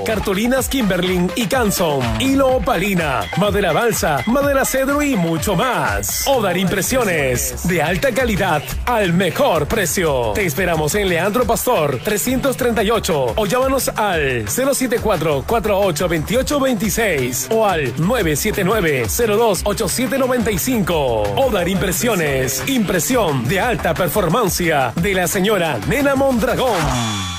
cartulinas Kimberlin y Canson, hilo opalina, madera balsa, madera cedro y mucho más. Odar Impresiones, de alta calidad al mejor precio. Te esperamos en Leandro Pastor 338 o llámanos al 074-482826 o al 979-028795. Odar Impresiones, impresión de alta performance de la señora Nena Mondragón.